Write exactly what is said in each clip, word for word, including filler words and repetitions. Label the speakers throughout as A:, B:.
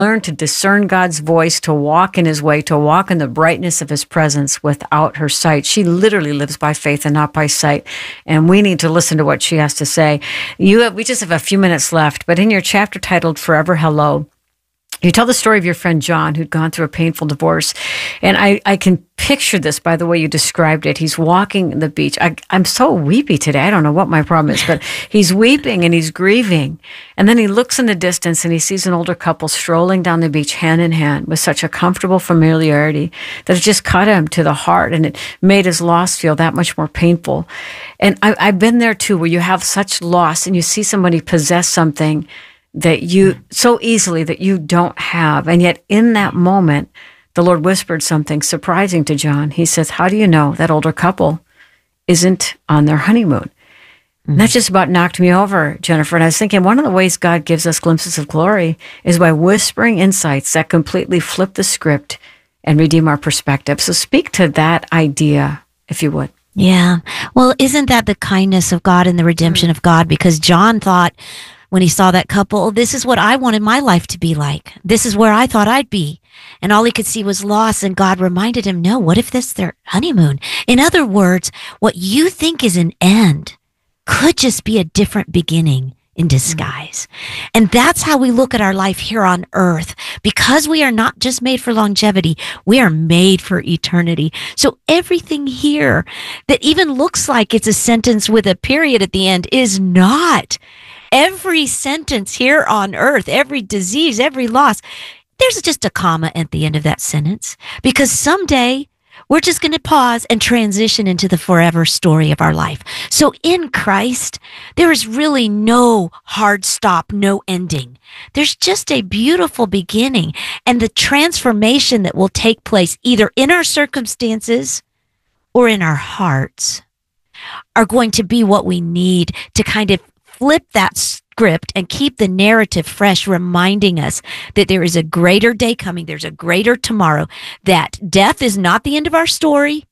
A: learn to discern God's voice, to walk in his way, to walk in the brightness of his presence without her sight. She literally lives by faith and not by sight. And we need to listen to what she has to say. You have, we just have a few minutes left, but in your chapter titled Forever Hello, you tell the story of your friend John, who'd gone through a painful divorce. And I, I can picture this by the way you described it. He's walking the beach. I, I'm so weepy today. I don't know what my problem is, but he's weeping and he's grieving. And then he looks in the distance and he sees an older couple strolling down the beach hand in hand with such a comfortable familiarity that it just cut him to the heart, and it made his loss feel that much more painful. And I, I've been there too, where you have such loss and you see somebody possess something that you so easily that you don't have. And yet in that moment, the Lord whispered something surprising to John. He says, how do you know that older couple isn't on their honeymoon? Mm-hmm. And that just about knocked me over, Jennifer. And I was thinking, one of the ways God gives us glimpses of glory is by whispering insights that completely flip the script and redeem our perspective. So speak to that idea, if you would.
B: Yeah. Well, isn't that the kindness of God and the redemption mm-hmm. of God? Because John thought, when he saw that couple, this is what I wanted my life to be like. This is where I thought I'd be. And all he could see was loss. And God reminded him, no, what if this is their honeymoon? In other words, what you think is an end could just be a different beginning in disguise. Mm-hmm. And that's how we look at our life here on earth. Because we are not just made for longevity, we are made for eternity. So everything here that even looks like it's a sentence with a period at the end is not. Every sentence here on earth, every disease, every loss, there's just a comma at the end of that sentence, because someday we're just going to pause and transition into the forever story of our life. So in Christ, there is really no hard stop, no ending. There's just a beautiful beginning, and the transformation that will take place either in our circumstances or in our hearts are going to be what we need to kind of flip that script and keep the narrative fresh, reminding us that there is a greater day coming. There's a greater tomorrow, that death is not the end of our story.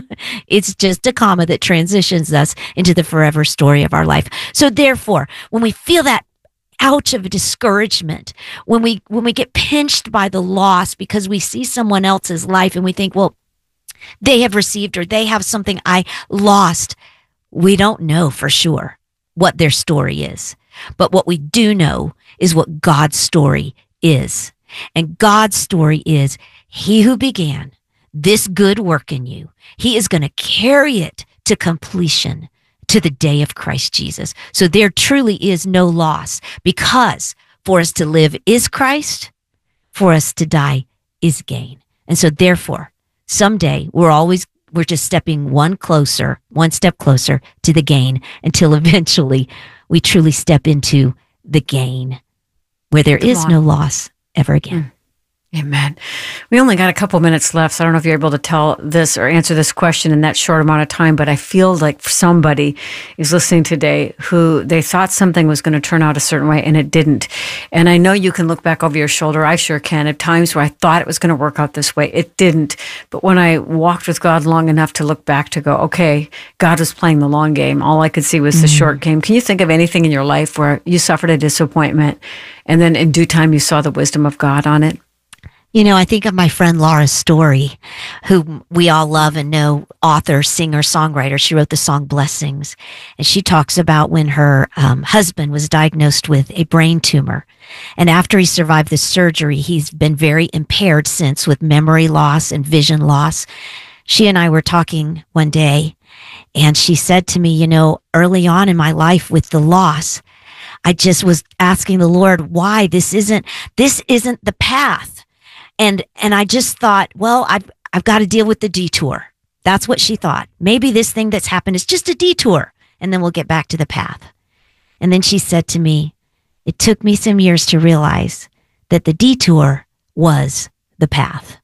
B: It's just a comma that transitions us into the forever story of our life. So therefore, when we feel that ouch of discouragement, when we, when we get pinched by the loss because we see someone else's life and we think, well, they have received or they have something I lost, we don't know for sure what their story is. But what we do know is what God's story is. And God's story is, he who began this good work in you, he is going to carry it to completion to the day of Christ Jesus. So there truly is no loss, because for us to live is Christ, for us to die is gain. And so therefore, someday we're always We're just stepping one closer, one step closer to the gain, until eventually we truly step into the gain where there Come is on. no loss ever again. Mm.
A: Amen. We only got a couple minutes left, so I don't know if you're able to tell this or answer this question in that short amount of time, but I feel like somebody is listening today who they thought something was going to turn out a certain way and it didn't. And I know you can look back over your shoulder. I sure can. At times where I thought it was going to work out this way, it didn't. But when I walked with God long enough to look back to go, okay, God was playing the long game. All I could see was mm-hmm. the short game. Can you think of anything in your life where you suffered a disappointment and then in due time you saw the wisdom of God on it?
B: You know, I think of my friend Laura Story, who we all love and know, author, singer, songwriter. She wrote the song Blessings. And she talks about when her um, husband was diagnosed with a brain tumor. And after he survived the surgery, he's been very impaired since, with memory loss and vision loss. She and I were talking one day, and she said to me, you know, early on in my life with the loss, I just was asking the Lord why this isn't, this isn't the path. And and I just thought, well, I've, I've got to deal with the detour. That's what she thought. Maybe this thing that's happened is just a detour, and then we'll get back to the path. And then she said to me, it took me some years to realize that the detour was the path.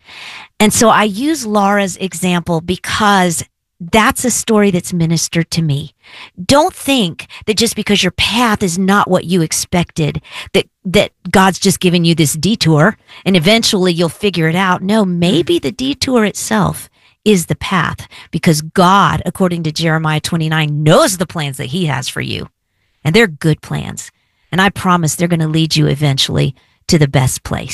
B: And so I use Laura's example because that's a story that's ministered to me. Don't think that just because your path is not what you expected, that, that God's just given you this detour and eventually you'll figure it out. No, maybe the detour itself is the path, because God, according to Jeremiah twenty-nine, knows the plans that he has for you. And they're good plans. And I promise they're going to lead you eventually to the best place.